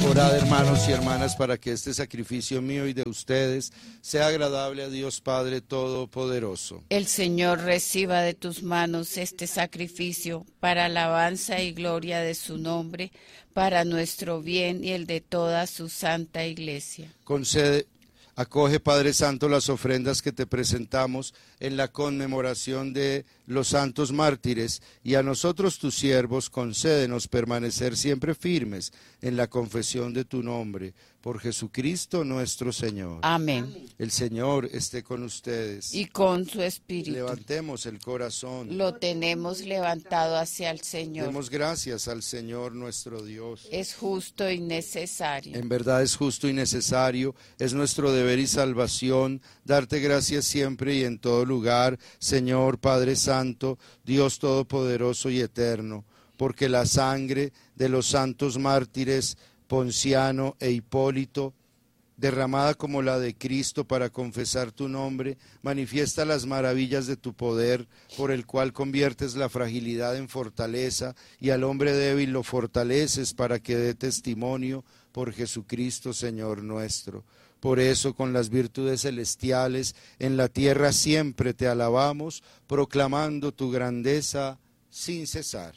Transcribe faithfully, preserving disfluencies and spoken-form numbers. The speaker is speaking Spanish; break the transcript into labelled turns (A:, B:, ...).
A: Orad, hermanos y hermanas, para que este sacrificio mío y de ustedes sea agradable a Dios Padre Todopoderoso.
B: El Señor reciba de tus manos este sacrificio para alabanza y gloria de su nombre, para nuestro bien y el de toda su santa iglesia.
A: Concede, acoge, Padre Santo, las ofrendas que te presentamos en la conmemoración de los santos mártires, y a nosotros tus siervos concédenos permanecer siempre firmes en la confesión de tu nombre, por Jesucristo nuestro Señor.
B: Amén.
A: El Señor esté con ustedes.
B: Y con su espíritu.
A: Levantemos el corazón.
B: Lo tenemos levantado hacia el Señor.
A: Demos gracias al Señor nuestro Dios.
B: Es justo y necesario.
A: En verdad es justo y necesario, es nuestro deber y salvación, darte gracias siempre y en todo lugar, Señor Padre Santo, Dios Todopoderoso y Eterno, porque la sangre de los santos mártires Ponciano e Hipólito, derramada como la de Cristo para confesar tu nombre, manifiesta las maravillas de tu poder, por el cual conviertes la fragilidad en fortaleza y al hombre débil lo fortaleces para que dé testimonio por Jesucristo Señor nuestro. Por eso, con las virtudes celestiales, en la tierra siempre te alabamos, proclamando tu grandeza sin cesar.